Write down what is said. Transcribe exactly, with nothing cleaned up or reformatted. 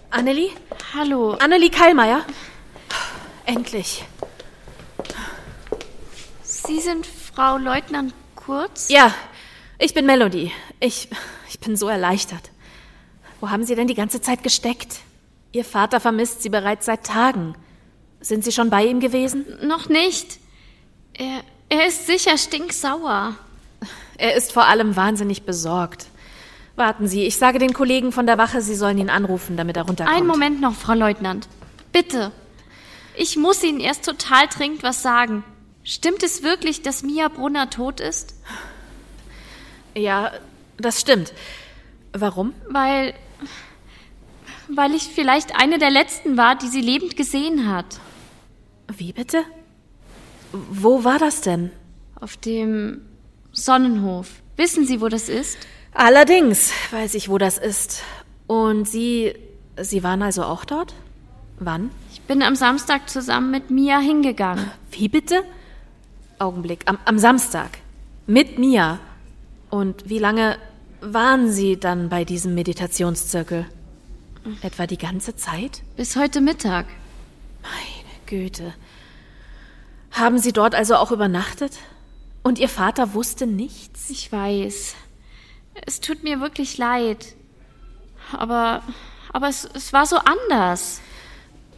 Annelie? Hallo. Annelie Keilmeier? Endlich. Sie sind Frau Leutnant Kurz? Ja, ich bin Melody. Ich, ich bin so erleichtert. Wo haben Sie denn die ganze Zeit gesteckt? Ihr Vater vermisst Sie bereits seit Tagen. Sind Sie schon bei ihm gewesen? Noch nicht. Er, er ist sicher stinksauer. Er ist vor allem wahnsinnig besorgt. Warten Sie, ich sage den Kollegen von der Wache, Sie sollen ihn anrufen, damit er runterkommt. Einen Moment noch, Frau Leutnant. Bitte. Ich muss Ihnen erst total dringend was sagen. Stimmt es wirklich, dass Mia Brunner tot ist? Ja, das stimmt. Warum? Weil... Weil ich vielleicht eine der Letzten war, die sie lebend gesehen hat. Wie bitte? Wo war das denn? Auf dem Sonnenhof. Wissen Sie, wo das ist? Allerdings weiß ich, wo das ist. Und Sie... Sie waren also auch dort? Wann? Ich bin am Samstag zusammen mit Mia hingegangen. Wie bitte? Augenblick, am, am Samstag. Mit Mia. Und wie lange waren Sie dann bei diesem Meditationszirkel? Etwa die ganze Zeit? Bis heute Mittag. Meine Güte. Haben Sie dort also auch übernachtet? Und Ihr Vater wusste nichts? Ich weiß. Es tut mir wirklich leid. Aber, aber es, es war so anders.